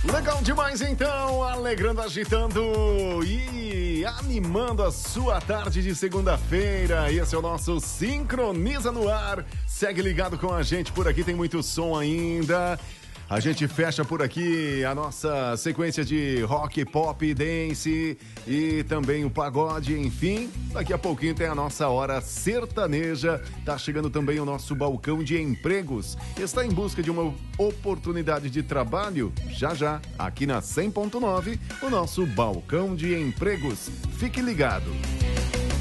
Legal demais então, alegrando, agitando e animando a sua tarde de segunda-feira. Esse é o nosso Sincroniza no Ar. Segue ligado com a gente, por aqui tem muito som ainda. A gente fecha por aqui a nossa sequência de rock, pop, dance e também o pagode, enfim. Daqui a pouquinho tem a nossa hora sertaneja. Tá chegando também o nosso balcão de empregos. Está em busca de uma oportunidade de trabalho? Já já, aqui na 100.9, o nosso balcão de empregos. Fique ligado.